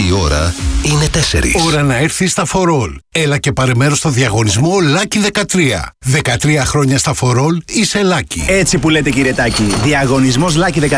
η ώρα είναι 4. Ώρα να έρθει στα For All. Έλα και πάρε μέρος στο διαγωνισμό Lucky 13. 13 χρόνια στα For All είσαι Lucky. Έτσι που λέτε, κύριε Τάκη. Διαγωνισμός Lucky 13.